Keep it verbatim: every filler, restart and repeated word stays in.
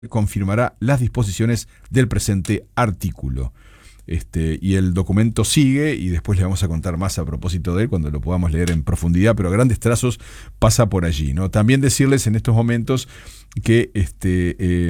confirmará las disposiciones del presente artículo. Este, y el documento sigue y después le vamos a contar más a propósito de él cuando lo podamos leer en profundidad, pero a grandes trazos pasa por allí, ¿no? También decirles en estos momentos que este, eh,